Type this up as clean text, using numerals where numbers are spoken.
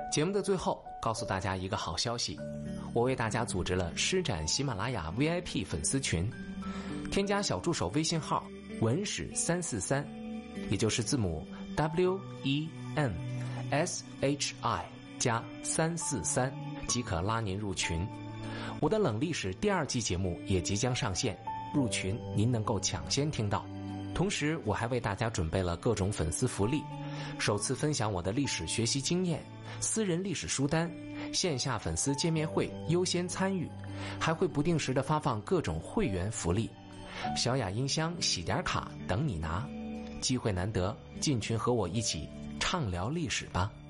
节目的最后告诉大家一个好消息，我为大家组织了施展喜马拉雅 VIP 粉丝群，添加小助手微信号文史343，也就是字母 WENSHI 加343，即可拉您入群。我的冷历史第2季节目也即将上线，入群您能够抢先听到。同时我还为大家准备了各种粉丝福利，首次分享我的历史学习经验，私人历史书单，线下粉丝见面会优先参与，还会不定时的发放各种会员福利，小雅音箱、喜点卡等你拿。机会难得，进群和我一起畅聊历史吧。